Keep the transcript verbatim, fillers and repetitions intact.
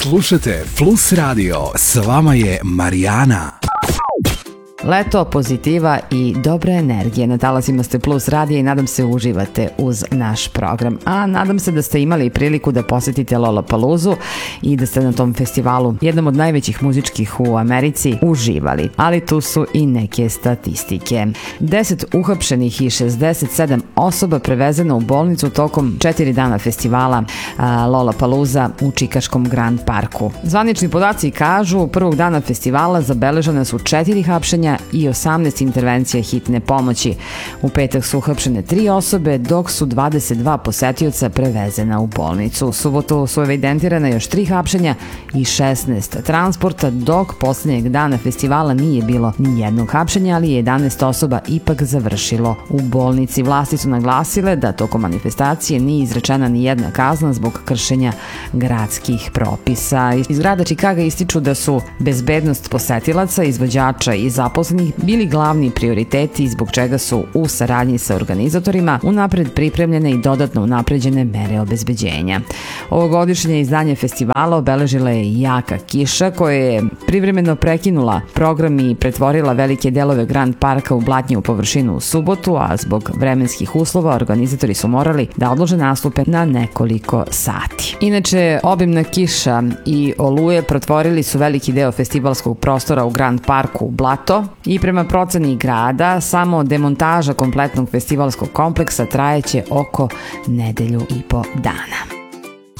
Slušajte Plus Radio, s vama je Marijana. Leto, pozitiva i dobra energija. Na talasima ste Plus radija i nadam se uživate uz naš program. A nadam se da ste imali priliku da posetite Lollapaloozu i da ste na tom festivalu, jednom od najvećih muzičkih u Americi, uživali. Ali tu su i neke statistike. deset uhapšenih i šezdeset sedam osoba prevezeno u bolnicu tokom četiri dana festivala Lollapalooza u Čikaškom Grand Parku. Zvanični podaci kažu prvog dana festivala zabeležene su četiri hapšenja i osamnaest intervencija hitne pomoći. U petak su uhapšene tri osobe, dok su dvadeset dva posetioca prevezena u bolnicu. U subotu su evidentirane još tri hapšenja i šesnaest transporta, dok poslednjeg dana festivala nije bilo ni jednog hapšenja, ali je jedanaest osoba ipak završilo u bolnici. Vlasti su naglasile da tokom manifestacije nije izrečena ni jedna kazna zbog kršenja gradskih propisa. Iz grada Čikaga ističu da su bezbednost posetilaca, izvođača i zaposlenih bili glavni prioriteti, zbog čega su u saradnji sa organizatorima unapred pripremljene i dodatno unapređene mere obezbeđenja. Ovogodišnje izdanje festivala obeležila je jaka kiša koja je privremeno prekinula program i pretvorila velike delove Grand Parka u blatnju površinu u subotu, a zbog vremenskih uslova organizatori su morali da odlože nastupe na nekoliko sati. Inače, obimna kiša i oluje pretvorili su veliki deo festivalskog prostora u Grand Parku u blato i prema proceni grada samo demontaža kompletnog festivalskog kompleksa trajeće oko nedelju i po dana.